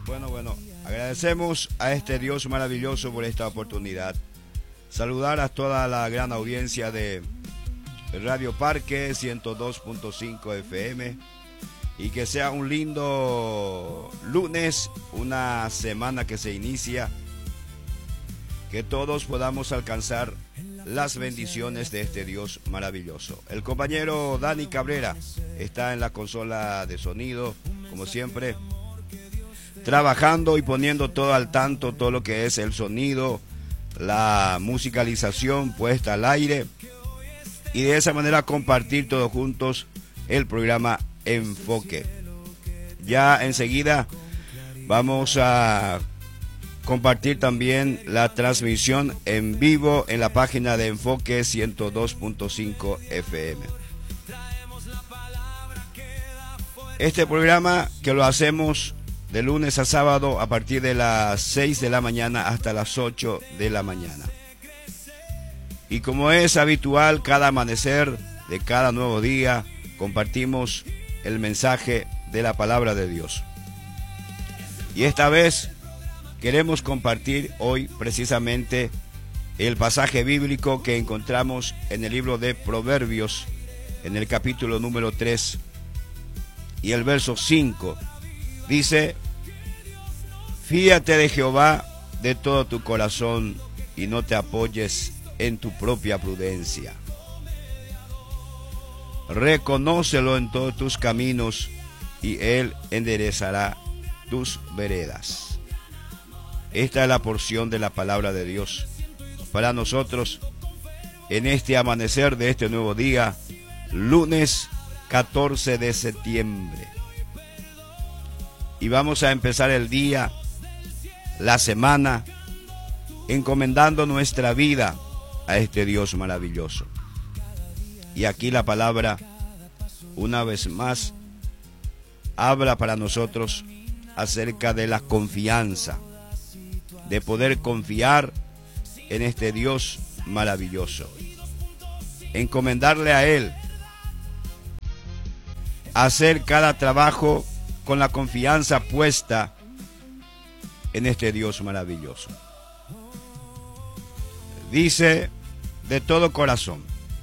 Bueno, agradecemos a este Dios maravilloso por esta oportunidad. Saludar a toda la gran audiencia de Radio Parque 102.5 FM y que sea un lindo lunes, una semana que se inicia, que todos podamos alcanzar las bendiciones de este Dios maravilloso. El compañero Dani Cabrera está en la consola de sonido, como siempre, trabajando y poniendo todo al tanto, todo lo que es el sonido, la musicalización puesta al aire, y de esa manera compartir todos juntos el programa Enfoque. Ya enseguida vamos a compartir también la transmisión en vivo en la página de Enfoque 102.5 FM. Este programa que lo hacemos de lunes a sábado a partir de las 6 de la mañana hasta las 8 de la mañana. Y como es habitual, cada amanecer de cada nuevo día compartimos el mensaje de la palabra de Dios. Y esta vez queremos compartir hoy precisamente el pasaje bíblico que encontramos en el libro de Proverbios, en el capítulo número 3 y el verso 5. Dice: fíate de Jehová de todo tu corazón y no te apoyes en tu propia prudencia. Reconócelo en todos tus caminos y Él enderezará tus veredas. Esta es la porción de la palabra de Dios para nosotros en este amanecer de este nuevo día, lunes 14 de septiembre. Y vamos a empezar el día, la semana, encomendando nuestra vida a este Dios maravilloso. Y aquí la palabra, una vez más, habla para nosotros acerca de la confianza, de poder confiar en este Dios maravilloso, encomendarle a Él, hacer cada trabajo con la confianza puesta en este Dios maravilloso. Dice de todo corazón,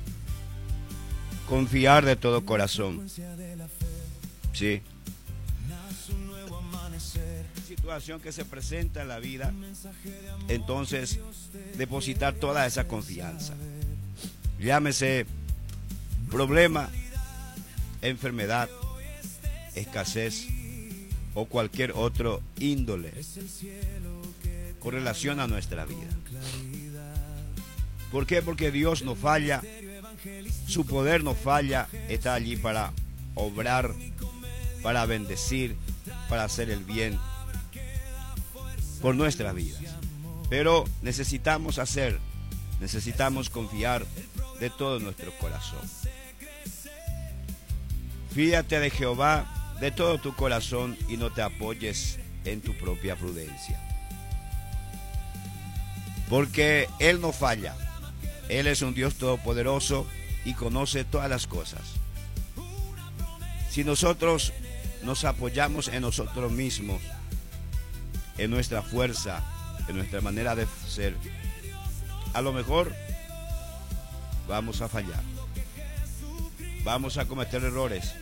confiar de todo corazón. Sí. Situación que se presenta en la vida, entonces depositar toda esa confianza. Llámese problema, enfermedad, escasez o cualquier otro índole con relación a nuestra vida. ¿Por qué? Porque Dios no falla, su poder no falla, está allí para obrar, para bendecir, para hacer el bien por nuestras vidas. Pero necesitamos confiar de todo nuestro corazón. Fíate de Jehová de todo tu corazón y no te apoyes en tu propia prudencia. Porque Él no falla. Él es un Dios todopoderoso y conoce todas las cosas. Si nosotros nos apoyamos en nosotros mismos, en nuestra fuerza, en nuestra manera de ser, a lo mejor vamos a fallar, vamos a cometer errores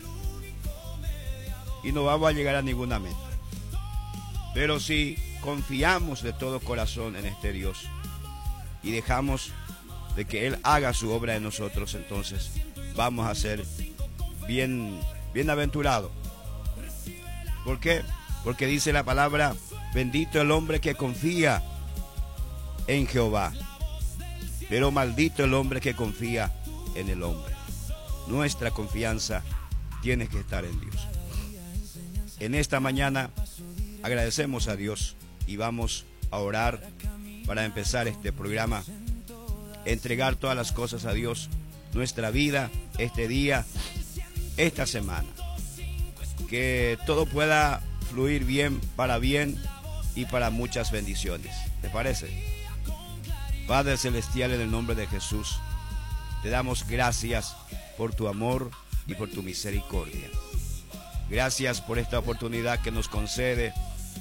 y no vamos a llegar a ninguna meta. Pero si confiamos de todo corazón en este Dios y dejamos de que Él haga su obra en nosotros, entonces vamos a ser bienaventurados. ¿Por qué? Porque dice la palabra: bendito el hombre que confía en Jehová, pero maldito el hombre que confía en el hombre. Nuestra confianza tiene que estar en Dios. En esta mañana agradecemos a Dios y vamos a orar para empezar este programa, entregar todas las cosas a Dios, nuestra vida, este día, esta semana, que todo pueda fluir bien y para muchas bendiciones. ¿Te parece? Padre Celestial, en el nombre de Jesús, te damos gracias por tu amor y por tu misericordia. Gracias por esta oportunidad que nos concede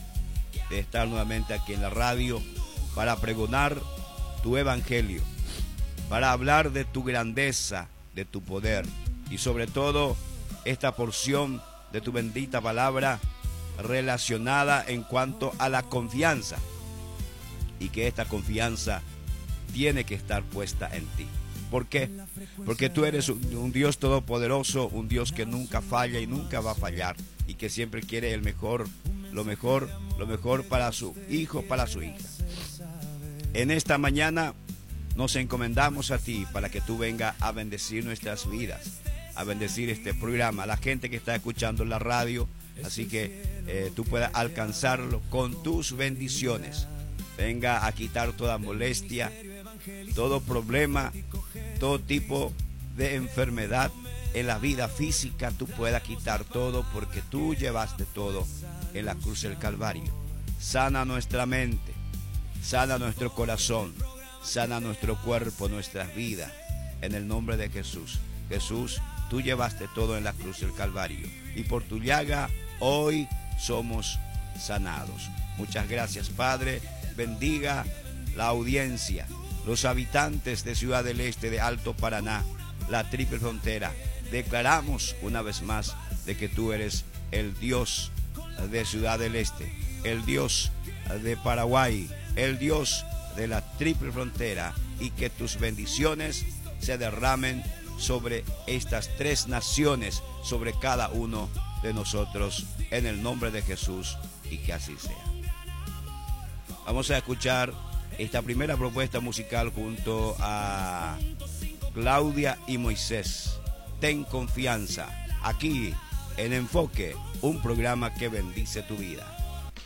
de estar nuevamente aquí en la radio para pregonar tu evangelio, para hablar de tu grandeza, de tu poder y sobre todo esta porción de tu bendita palabra relacionada en cuanto a la confianza, y que esta confianza tiene que estar puesta en ti. ¿Por qué? Porque tú eres un Dios todopoderoso, un Dios que nunca falla y nunca va a fallar, y que siempre quiere el mejor, lo mejor para su hijo, para su hija. En esta mañana nos encomendamos a ti para que tú vengas a bendecir nuestras vidas, a bendecir este programa, a la gente que está escuchando la radio, así que tú puedas alcanzarlo con tus bendiciones. Venga a quitar toda molestia, todo problema, todo tipo de enfermedad en la vida física. Tú puedas quitar todo porque tú llevaste todo en la cruz del Calvario. Sana nuestra mente, sana nuestro corazón, sana nuestro cuerpo, nuestras vidas, en el nombre de Jesús. Jesús, tú llevaste todo en la cruz del Calvario y por tu llaga hoy somos sanados. Muchas gracias, Padre. Bendiga la audiencia, los habitantes de Ciudad del Este, de Alto Paraná, la Triple Frontera. Declaramos una vez más de que tú eres el Dios de Ciudad del Este, el Dios de Paraguay, el Dios de la Triple Frontera, y que tus bendiciones se derramen sobre estas tres naciones, sobre cada uno de nosotros, en el nombre de Jesús, y que así sea. Vamos a escuchar esta primera propuesta musical junto a Claudia y Moisés. Ten confianza, aquí en Enfoque, un programa que bendice tu vida.